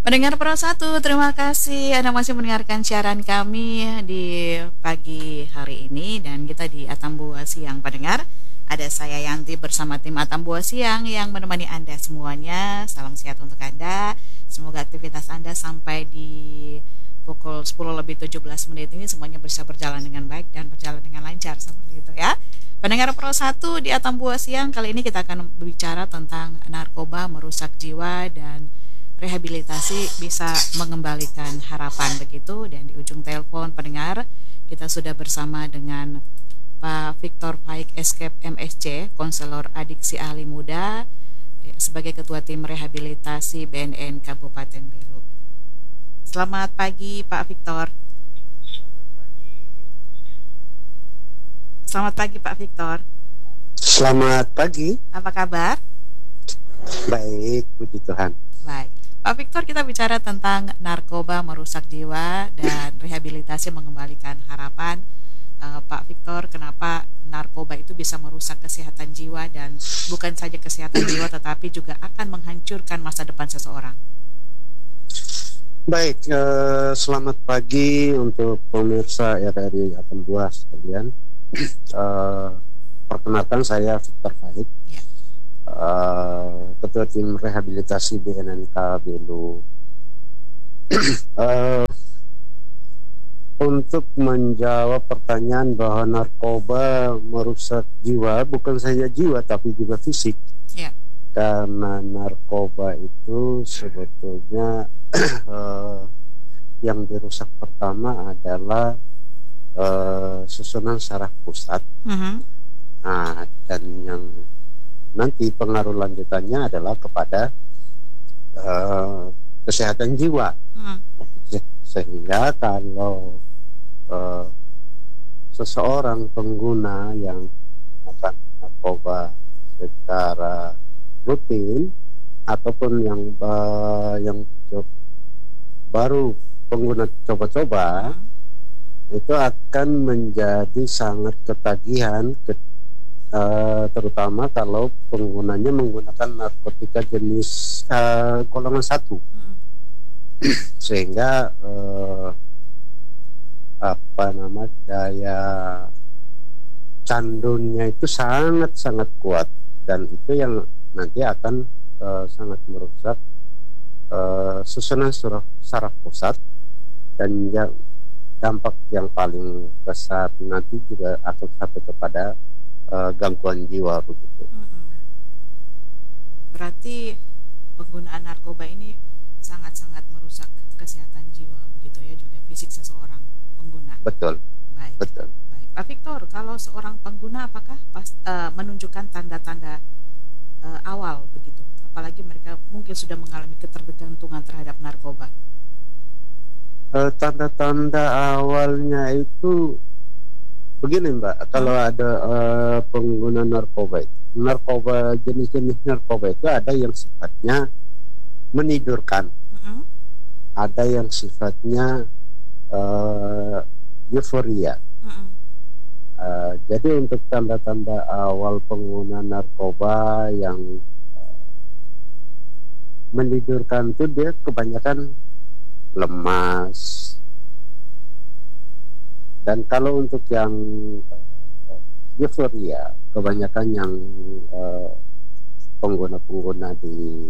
Pendengar Pro 1, terima kasih Anda masih mendengarkan siaran kami di pagi hari ini. Dan kita di Atambua Siang pendengar. Ada saya Yanti bersama tim Atambua Siang yang menemani Anda semuanya. Salam sehat untuk Anda. Semoga aktivitas Anda sampai di pukul 10 lebih 17 menit ini semuanya bisa berjalan dengan baik dan berjalan dengan lancar seperti itu ya. Pendengar Pro 1 di Atambua Siang, kali ini kita akan berbicara tentang narkoba merusak jiwa dan rehabilitasi bisa mengembalikan harapan begitu. Dan di ujung telepon pendengar kita sudah bersama dengan Pak Victor Faik Escape MSC, konselor adiksi ahli muda sebagai ketua tim rehabilitasi BNN Kabupaten Belu. Selamat pagi Pak Victor. Selamat pagi Pak Victor. Selamat pagi. Apa kabar? Baik, puji Tuhan. Baik. Pak Victor, kita bicara tentang narkoba merusak jiwa dan rehabilitasi mengembalikan harapan. Pak Victor, kenapa narkoba itu bisa merusak kesehatan jiwa dan bukan saja kesehatan jiwa tetapi juga akan menghancurkan masa depan seseorang? Baik, selamat pagi untuk pemirsa RRI Atambua sekalian. Perkenalkan saya Victor Faik, Ya. Ketua Tim Rehabilitasi BNNK Belu. Untuk menjawab pertanyaan bahwa narkoba merusak jiwa, bukan saja jiwa tapi juga fisik. Ya. Karena narkoba itu sebetulnya yang dirusak pertama adalah susunan saraf pusat. Nah, dan yang nanti pengaruh lanjutannya adalah kepada kesehatan jiwa. Sehingga kalau seseorang pengguna yang menggunakan narkoba secara rutin ataupun yang baru pengguna coba-coba, itu akan menjadi sangat ketagihan, terutama kalau penggunanya menggunakan narkotika jenis golongan 1, sehingga daya candunya itu sangat kuat, dan itu yang nanti akan sangat merusak susunan saraf pusat, dan yang dampak yang paling besar nanti juga akan sampai kepada gangguan jiwa begitu. Berarti penggunaan narkoba ini sangat-sangat merusak kesehatan jiwa begitu ya, juga fisik seseorang pengguna. Betul. Baik. Betul. Baik, Pak Victor, kalau seorang pengguna apakah menunjukkan tanda-tanda awal begitu? Apalagi mereka mungkin sudah mengalami ketergantungan terhadap narkoba. Tanda-tanda awalnya itu begini Mbak, kalau ada pengguna narkoba jenis-jenis narkoba itu ada yang sifatnya menidurkan, ada yang sifatnya euforia. Jadi untuk tanda-tanda awal pengguna narkoba yang menidurkan itu dia kebanyakan lemas. Dan kalau untuk yang euforia, kebanyakan yang pengguna-pengguna di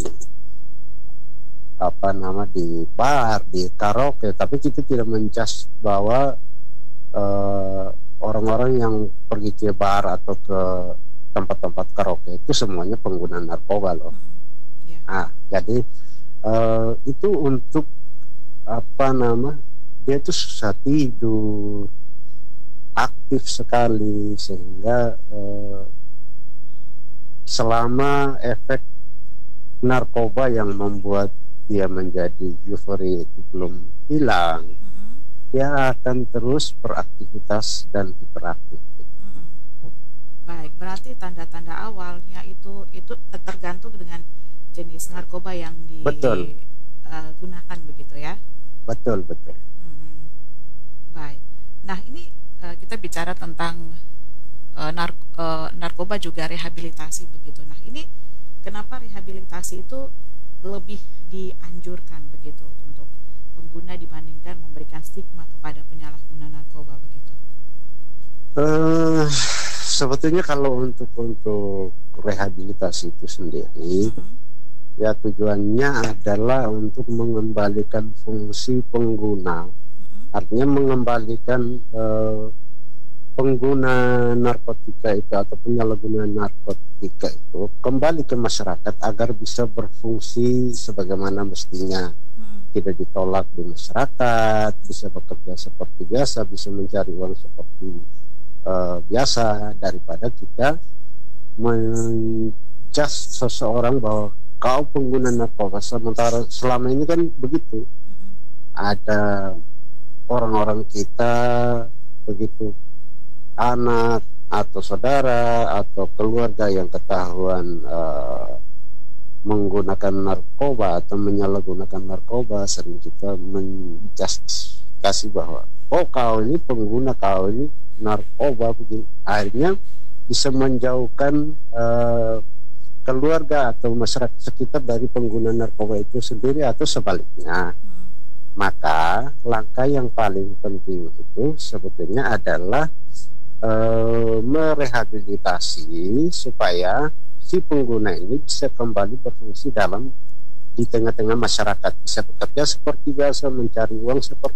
di bar, di karaoke, tapi kita tidak mencas bahwa orang-orang yang pergi ke bar atau ke tempat-tempat karaoke itu semuanya pengguna narkoba loh. Jadi itu untuk dia itu susah tidur, aktif sekali, sehingga selama efek narkoba yang membuat dia menjadi euforia itu belum hilang, dia akan terus beraktivitas dan hiperaktif. Baik, berarti tanda-tanda awalnya itu tergantung dengan jenis narkoba yang digunakan begitu ya? Betul. Baik. Nah, ini kita bicara tentang narkoba juga rehabilitasi begitu. Nah, ini kenapa rehabilitasi itu lebih dianjurkan begitu untuk pengguna dibandingkan memberikan stigma kepada penyalahguna narkoba begitu? Sebetulnya kalau untuk rehabilitasi itu sendiri, ya tujuannya adalah untuk mengembalikan fungsi pengguna, artinya mengembalikan pengguna narkotika itu atau penyalahguna narkotika itu kembali ke masyarakat agar bisa berfungsi sebagaimana mestinya, tidak ditolak di masyarakat, bisa bekerja seperti biasa, bisa mencari uang seperti biasa, daripada kita menjudge seseorang bahwa kau pengguna narkoba, sementara selama ini kan begitu, ada orang-orang kita begitu, anak atau saudara atau keluarga yang ketahuan menggunakan narkoba atau menyalahgunakan narkoba, sering kita menjustifikasi bahwa oh kau ini pengguna, kau ini narkoba begini. Akhirnya bisa menjauhkan keluarga atau masyarakat sekitar dari pengguna narkoba itu sendiri atau sebaliknya. Maka langkah yang paling penting itu sebetulnya adalah merehabilitasi supaya si pengguna ini bisa kembali berfungsi di tengah-tengah masyarakat, bisa bekerja seperti biasa, mencari uang seperti